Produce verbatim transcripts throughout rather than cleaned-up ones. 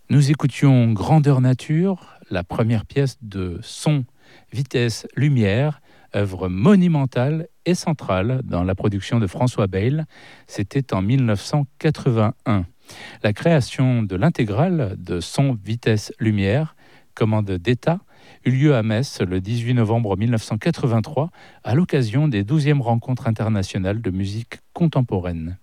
Nous écoutions Grandeur Nature, la première pièce de Son, Vitesse, Lumière, œuvre monumentale et centrale dans la production de François Bayle. C'était en mille neuf cent quatre-vingt-un. La création de l'intégrale de Son, Vitesse, Lumière, commande d'État, eut lieu à Metz le dix-huit novembre mille neuf cent quatre-vingt-trois à l'occasion des douzièmes rencontres internationales de musique contemporaine.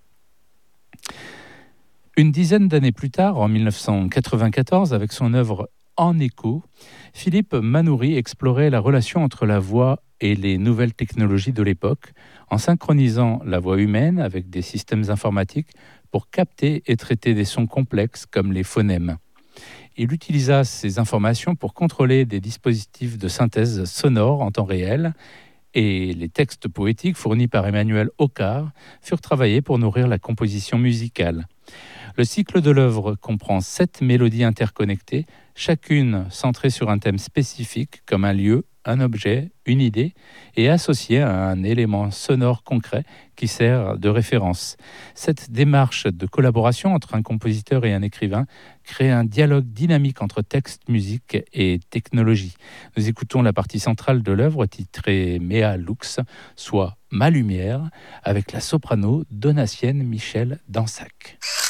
Une dizaine d'années plus tard, en mille neuf cent quatre-vingt-quatorze, avec son œuvre En écho, Philippe Manoury explorait la relation entre la voix et les nouvelles technologies de l'époque, en synchronisant la voix humaine avec des systèmes informatiques pour capter et traiter des sons complexes comme les phonèmes. Il utilisa ces informations pour contrôler des dispositifs de synthèse sonore en temps réel, et les textes poétiques fournis par Emmanuel Hoccard furent travaillés pour nourrir la composition musicale. Le cycle de l'œuvre comprend sept mélodies interconnectées, chacune centrée sur un thème spécifique, comme un lieu, un objet, une idée, et associée à un élément sonore concret qui sert de référence. Cette démarche de collaboration entre un compositeur et un écrivain crée un dialogue dynamique entre texte, musique et technologie. Nous écoutons la partie centrale de l'œuvre titrée Mea Lux, soit Ma Lumière, avec la soprano donatienne Michèle Dansac.